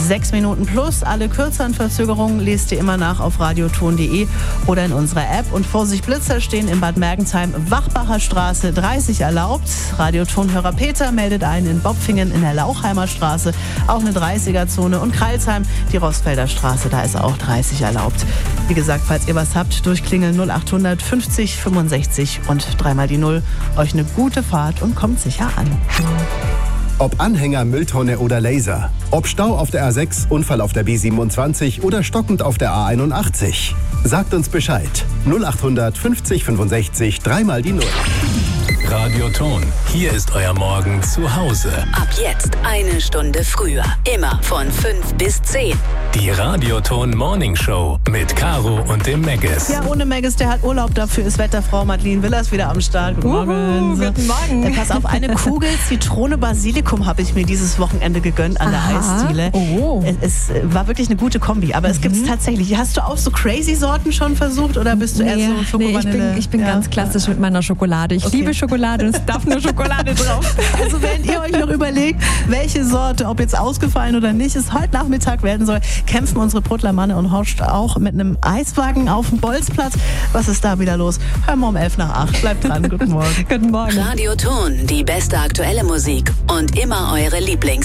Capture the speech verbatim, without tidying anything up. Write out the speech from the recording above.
sechs Minuten plus. Alle kürzeren Verzögerungen lest ihr immer nach auf radioton punkt de oder in unserer App. Und Vorsicht Blitzer stehen in Bad Mergentheim, Wachbacher Straße, dreißig erlaubt. Radiotonhörer Peter meldet ein in Bopfingen in der Lauchheimer Straße, auch eine dreißiger-Zone. Und Kreilsheim, die Rostfelder Straße, da ist auch dreißig erlaubt. Wie gesagt, falls ihr was habt, durchklingeln null achthundert fünfzig fünfundsechzig und dreimal die Null. Euch eine gute Fahrt und kommt sicher an. Ob Anhänger, Mülltonne oder Laser. Ob Stau auf der A sechs, Unfall auf der B siebenundzwanzig oder stockend auf der A einundachtzig. Sagt uns Bescheid. null achthundert fünfzig fünfundsechzig, dreimal die Null. Radioton, hier ist euer Morgen zu Hause. Ab jetzt eine Stunde früher. Immer von fünf bis zehn. Die Radioton Morning Show mit Caro und dem Meggis. Ja, ohne Meggis, der hat Urlaub. Dafür ist Wetterfrau Madeleine Willers wieder am Start. Guten Morgen. Uhu, guten Morgen. Ja, pass auf, eine Kugel Zitrone Basilikum habe ich mir dieses Wochenende gegönnt an Aha. der Eisdiele. Oh. Es, es war wirklich eine gute Kombi, aber es Mhm. gibt es tatsächlich. Hast du auch so crazy Sorten schon versucht oder bist du Nee, eher so Schoko nee, ich bin, Vanille? ich bin Ja. ganz klassisch mit meiner Schokolade. Ich Okay. liebe Schokolade und es darf nur Schokolade drauf. Also während ihr euch noch überlegt, welche Sorte, ob jetzt ausgefallen oder nicht, es heute Nachmittag werden soll, kämpfen unsere Bruttler Manne und Horst auch mit einem Eiswagen auf dem Bolzplatz. Was ist da wieder los? Hören wir um elf nach acht. Bleibt dran. Guten Morgen. Guten Morgen. Radioton, die beste aktuelle Musik und immer eure Lieblings